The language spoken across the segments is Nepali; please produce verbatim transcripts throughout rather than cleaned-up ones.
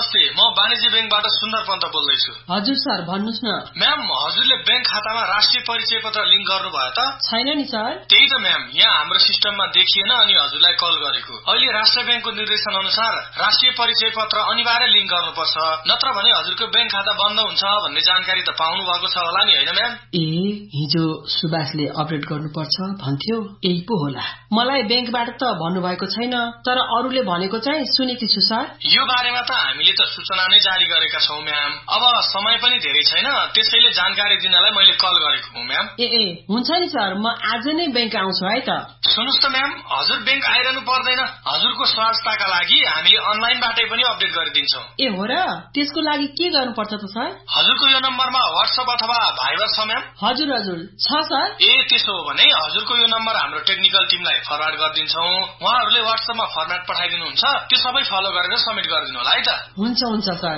नमस्ते, म वाणिज्य बैंकबाट सुन्दर पन्त बोल्दैछु। हजुर सर, भन्नुस् न। म्याम, हजुरले बैंक खातामा राष्ट्रिय परिचय पत्र लिंक गर्नुभयो त? छैन नि सर। त्यही त म्याम, यहाँ हाम्रो सिस्टममा देखिएन अनि हजुरलाई कल गरेको। अहिले राष्ट्र बैंकको निर्देशन अनुसार राष्ट्रिय परिचय पत्र अनिवार्य लिंक गर्नुपर्छ, नत्र भने हजुरको बैंक खाता बन्द हुन्छ भन्ने जानकारी त पाउनु भएको छ होला नि, हैन म्याम? ए, हिजो सुभाषले अपडेट गर्नुपर्छ भन्थ्यो, यही पो होला। मलाई बैंकबाट त भन्नुभएको छैन, तर अरूले भनेको चाहिँ सुनेकी छु सर। यो बारेमा त हामीले त सूचना नै जारी गरेका छौं म्याम। अब समय पनि धेरै छैन, त्यसैले जानकारी दिनलाई मैले कल गरेको हुँ म्याम। ए ए हुन्छ नि सर, म आज नै बैंक आउँछु है त। सुन्नुस् त म्याम, हजुर बैंक आइरहनु पर्दैन। हजुरको सहजताका लागि हामीले अनलाइनबाटै पनि अपडेट गरिदिन्छौं। ए हो र? त्यसको लागि के गर्नुपर्छ त सर? हजुरको यो नम्बरमा व्हाट्सएप अथवा भाइबर छ म्याम? हजुर हजुर छ सर। ए त्यसो हो भने हजुरको यो नम्बर हाम्रो टेक्निकल टिमलाई फरवार्ड गरिदिन्छौं। उहाँहरूले व्हाट्सएपमा फर्मेट पठाइदिनुहुन्छ, त्यो सबै फलो गरेर सबमिट गरिदिनु होला है त। हुन्छ हुन्छ सर।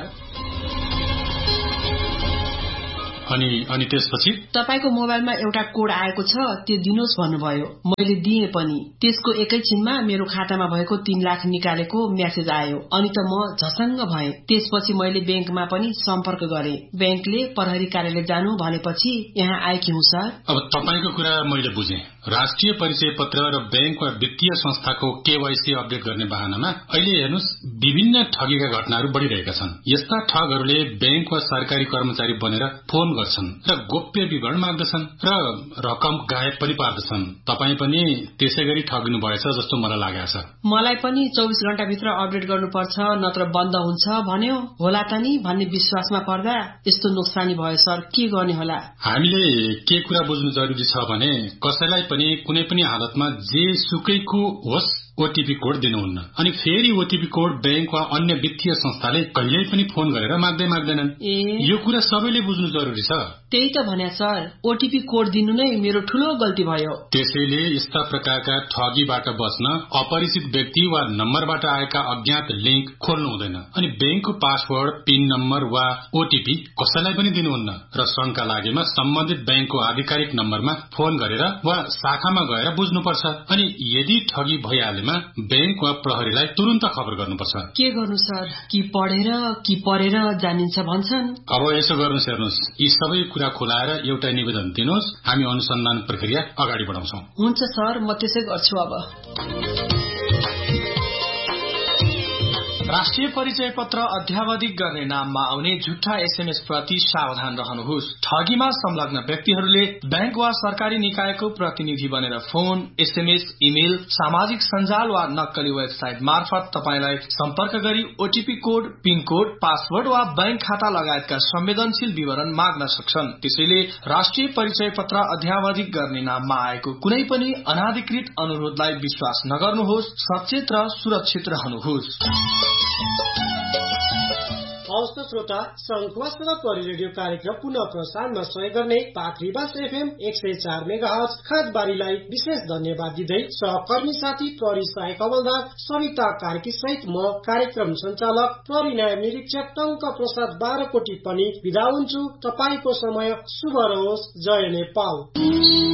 अनि अनि त्यसपछि तपाईको मोबाइलमा एउटा कोड आएको छ, त्यो दिनुहोस् भन्नुभयो। मैले दिए पनि त्यसको एकैछिनमा मेरो खातामा भएको तीन लाख निकालेको मेसेज आयो। अनि त म झसङ्ग भए। त्यसपछि मैले बैंकमा पनि सम्पर्क गरे। बैंकले प्रहरी कार्यालय जानु भनेपछि यहाँ आएकी हुँ सर। अब तपाईको कुरा मैले बुझे। राष्ट्रिय परिचय पत्र र बैंक वा वित्तीय संस्थाको केवाईसी अपडेट गर्ने बहानामा अहिले हेर्नुस् विभिन्न ठगीका घटनाहरू बढ़िरहेका छन्। यस्ता ठगहरूले बैंक वा सरकारी कर्मचारी बनेर फोन गर्छन् र गोप्य विवरण माग्दछन् र रकम गायब पनि पार्दछन्। तपाई पनि त्यसै गरी ठगिनु भएछ जस्तो मलाई लागेको छ। मलाई पनि चौबीस घण्टा भित्र अपडेट गर्नुपर्छ, नत्र बन्द हुन्छ भन्यो। होला त नि भन्ने विश्वासमा पर्दा यस्तो नोक्सानी भयो सर, के गर्ने होला? हामीले के कुरा बुझ्नु जरुरी छ भने कसैलाई पनि कुनै पनि हालतमा जे सुकैको होस् ओटीपी कोड दिनुहुन्न। अनि फेरि ओटीपी कोड बैंक वा अन्य वित्तीय संस्थाले कहिल्यै पनि फोन गरेर माग्दै माग्दैनन्। यो कुरा सबैले बुझ्नु जरुरी छ। त्यही त भन्या सर, ओटीपी कोड दिनु नै मेरो ठूलो गल्ती भयो। त्यसैले यस्ता प्रकारका ठगीबाट बच्न अपरिचित व्यक्ति वा नम्बरबाट आएका अज्ञात लिंक खोल्नु हुँदैन। अनि बैंकको पासवर्ड, पिन नम्बर वा ओटीपी कसैलाई पनि दिनुहुन्न र शंका लागेमा सम्बन्धित बैंकको आधिकारिक नम्बरमा फोन गरेर वा शाखामा गएर बुझ्नुपर्छ। अनि यदि ठगी भइहाले बैंक वा प्रहरीलाई तुरन्त खबर गर्नुपर्छ। के गर्नु सर? कि पढेर कि परेर जानिन्छ भन्छन्। अब यसो गर्नुस्, हेर्नुस्, यी सबै कुरा खुलाएर एउटा निवेदन दिनुहोस्, हामी अनुसन्धान प्रक्रिया अगाडि बढाउँछौं। हुन्छ सर, म त्यसै गर्छु। अब राष्ट्रिय परिचय पत्र अध्यावधिक गर्ने नाममा आउने झुट्टा एसएमएस प्रति सावधान रहनुहोस्। ठगीमा संलग्न व्यक्तिहरूले बैंक वा सरकारी निकायको प्रतिनिधि बनेर फोन, एसएमएस, इमेल, सामाजिक सञ्जाल वा नक्कली वेबसाइट मार्फत तपाईलाई सम्पर्क गरी OTP code, pin code, password वा बैंक खाता लगायतका संवेदनशील विवरण माग्न सक्छन्। त्यसैले राष्ट्रिय परिचय पत्र अध्यावधिक गर्ने नाममा आएको कुनै पनि अनाधिकृत अनुरोधलाई विश्वास नगर्नुहोस्। सचेत र सुरक्षित रहनुहोस्। हवस् त श्रोता, संखुवासँग परि रेडियो कार्यक्रम पुनः प्रसारमा सहयोग गर्ने पाखरीबास एफएम एक सय चार मेगा हर्ज खादबारीलाई विशेष धन्यवाद दिँदै सहकर्मी साथी प्रहरी सहायक हवलदार सविता कार्की सहित म कार्यक्रम संचालक प्रहरी न्याय निरीक्षक टंक प्रसाद बाह्रकोटी पनि बिदा हुन्छु। तपाईको समय शुभ रहोस्। जय नेपाल।